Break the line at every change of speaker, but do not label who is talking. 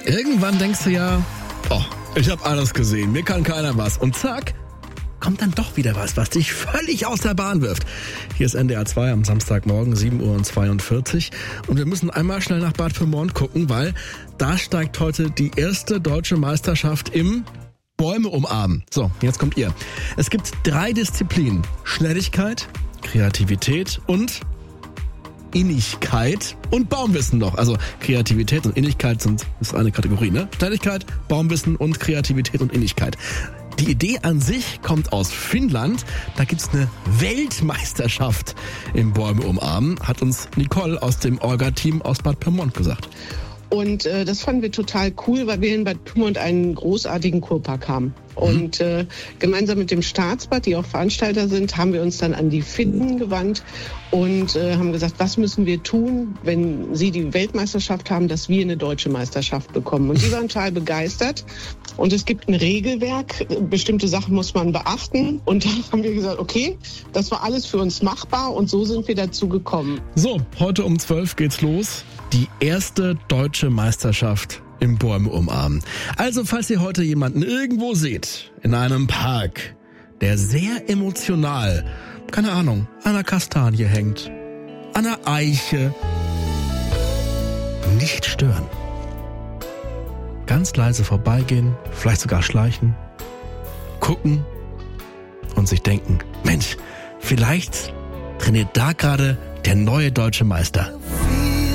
Irgendwann denkst du ja, oh, ich habe alles gesehen, mir kann keiner was. Und zack, kommt dann doch wieder was dich völlig aus der Bahn wirft. Hier ist NDR 2 am Samstagmorgen, 7:42 Uhr. Und wir müssen einmal schnell nach Bad Pyrmont gucken, weil da steigt heute die erste deutsche Meisterschaft im Bäume umarmen. So, jetzt kommt ihr. Es gibt 3 Disziplinen. Schnelligkeit, Kreativität und Innigkeit und Baumwissen noch. Also Kreativität und Innigkeit ist eine Kategorie, ne? Schnelligkeit, Baumwissen und Kreativität und Innigkeit. Die Idee an sich kommt aus Finnland. Da gibt's eine Weltmeisterschaft im Bäume umarmen, hat uns Nicole aus dem Orga-Team aus Bad Pyrmont gesagt.
Und das fanden wir total cool, weil wir in Bad Pyrmont einen großartigen Kurpark haben. Und gemeinsam mit dem Staatsbad, die auch Veranstalter sind, haben wir uns dann an die Finnen gewandt und haben gesagt, was müssen wir tun, wenn sie die Weltmeisterschaft haben, dass wir eine deutsche Meisterschaft bekommen. Und die waren total begeistert. Und es gibt ein Regelwerk, bestimmte Sachen muss man beachten. Und dann haben wir gesagt, okay, das war alles für uns machbar und so sind wir dazu gekommen.
So, heute um 12 geht's los. Die erste deutsche Meisterschaft im Bäume umarmen. Also, falls ihr heute jemanden irgendwo seht, in einem Park, der sehr emotional, keine Ahnung, an einer Kastanie hängt, an einer Eiche, nicht stören. Ganz leise vorbeigehen, vielleicht sogar schleichen, gucken und sich denken, Mensch, vielleicht trainiert da gerade der neue deutsche Meister.